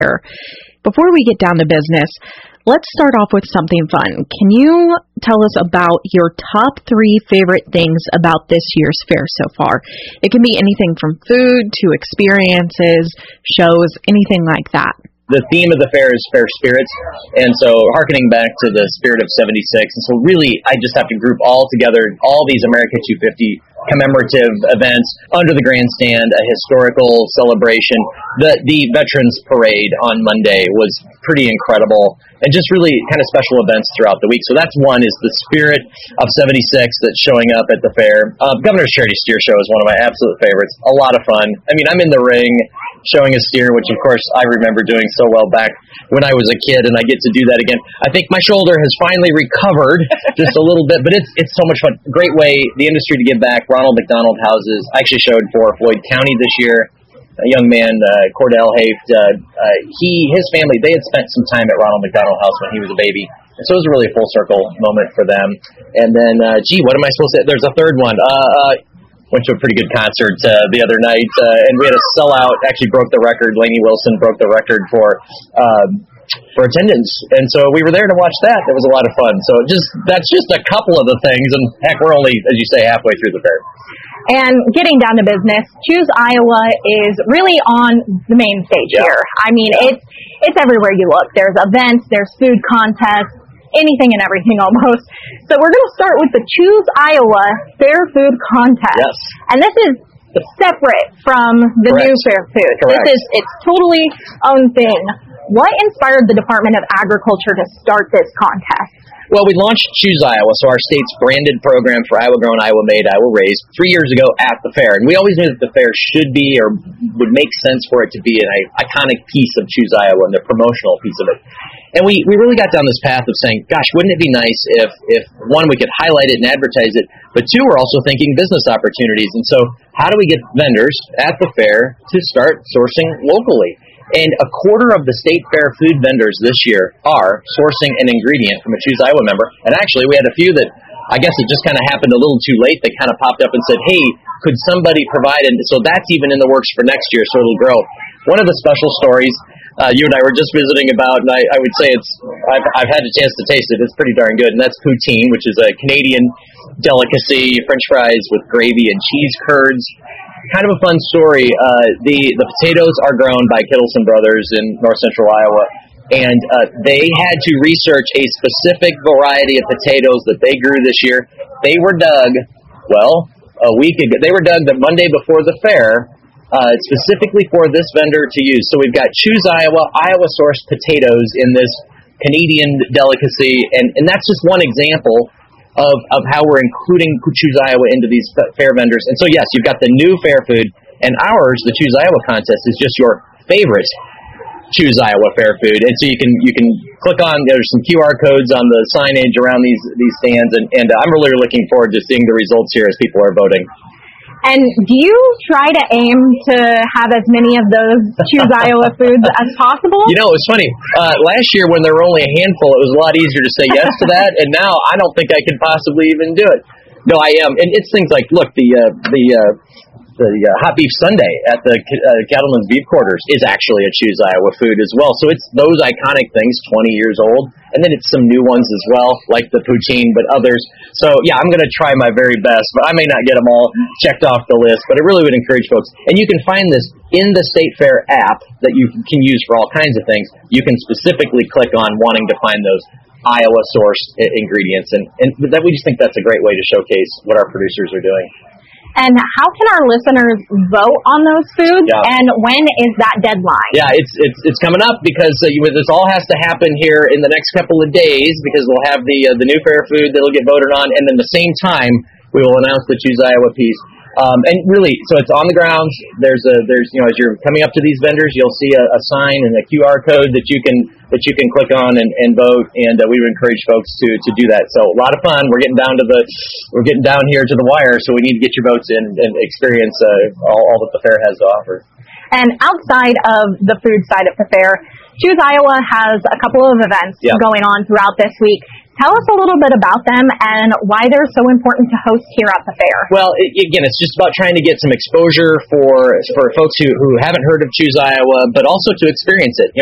fair. Before we get down to business, let's start off with something fun. Can you tell us about your top 3 favorite things about this year's fair so far? It can be anything from food to experiences, shows, anything like that. The theme of the fair is fair spirits, and so hearkening back to the spirit of 76, and so really I just have to group all together all these America 250 commemorative events under the grandstand, a historical celebration. The Veterans Parade on Monday was pretty incredible, and just really kind of special events throughout the week. So that's one, is the spirit of 76 that's showing up at the fair. Governor's Charity Steer Show is one of my absolute favorites. A lot of fun. I mean, I'm in the ring showing a steer, which of course I remember doing so well back when I was a kid, and I get to do that again. I think my shoulder has finally recovered just a little bit, but it's so much fun. Great way, the industry to give back. Ronald McDonald houses. I actually showed for Floyd County this year. A young man, Cordell Haft, his family, they had spent some time at Ronald McDonald House when he was a baby. And so it was really a full circle moment for them. And then, what am I supposed to say? There's a third one. Went to a pretty good concert the other night, and we had a sellout. Actually broke the record. Lainey Wilson broke the record for attendance, and so we were there to watch that. It was a lot of fun. So that's just a couple of the things, and heck, we're only, as you say, halfway through the fair. And getting down to business, Choose Iowa is really on the main stage here. I mean, it's everywhere you look. There's events, there's food contests, anything and everything almost. So we're going to start with the Choose Iowa Fair Food Contest. Yes. And this is separate from the Correct. new Fair Food. Correct. It's totally own thing. What inspired the Department of Agriculture to start this contest? Well, we launched Choose Iowa, so our state's branded program for Iowa grown, Iowa made, Iowa raised 3 years ago at the fair. And we always knew that the fair should be, or would make sense for it to be, an iconic piece of Choose Iowa and the promotional piece of it. And we really got down this path of saying, gosh, wouldn't it be nice if one, we could highlight it and advertise it, but two, we're also thinking business opportunities. And so how do we get vendors at the fair to start sourcing locally? And a quarter of the state fair food vendors this year are sourcing an ingredient from a Choose Iowa member. And actually, we had a few that, I guess it just kind of happened a little too late. They kind of popped up and said, hey, could somebody provide it? So that's even in the works for next year, so it'll grow. One of the special stories you and I were just visiting about, and I would say I've had a chance to taste it. It's pretty darn good, and that's poutine, which is a Canadian delicacy, French fries with gravy and cheese curds. Kind of a fun story. The potatoes are grown by Kittleson Brothers in north central Iowa, and they had to research a specific variety of potatoes that they grew this year. They were dug, a week ago. They were dug the Monday before the fair, specifically for this vendor to use. So we've got Choose Iowa, Iowa-sourced potatoes in this Canadian delicacy, and that's just one example of how we're including Choose Iowa into these fair vendors. And so, yes, you've got the new fair food, and ours, the Choose Iowa contest, is just your favorite Choose Iowa fair food. And so you can click on, there's some QR codes on the signage around these stands, and I'm really looking forward to seeing the results here as people are voting. And do you try to aim to have as many of those Choose Iowa foods as possible? You know, it was funny. Last year when there were only a handful, it was a lot easier to say yes to that. And now I don't think I could possibly even do it. No, I am. And it's things like, look, the hot beef sundae at the Cattlemen's Beef Quarters is actually a Choose Iowa food as well. So it's those iconic things, 20 years old. And then it's some new ones as well, like the poutine, but others. So, yeah, I'm going to try my very best, but I may not get them all checked off the list, but I really would encourage folks. And you can find this in the State Fair app that you can use for all kinds of things. You can specifically click on wanting to find those Iowa-sourced ingredients, and that we just think that's a great way to showcase what our producers are doing. And how can our listeners vote on those foods? Yeah. And when is that deadline? Yeah, it's coming up because this all has to happen here in the next couple of days because we'll have the new fair food that'll get voted on, and then the same time we will announce the Choose Iowa piece. And really, so it's on the grounds. There's as you're coming up to these vendors, you'll see a sign and a QR code that you can click on and vote. And we would encourage folks to do that. So a lot of fun. We're getting down here to the wire. So we need to get your votes in and experience all that the fair has to offer. And outside of the food side of the fair, Choose Iowa has a couple of events going on throughout this week. Tell us a little bit about them and why they're so important to host here at the fair. Well, again, it's just about trying to get some exposure for folks who haven't heard of Choose Iowa, but also to experience it.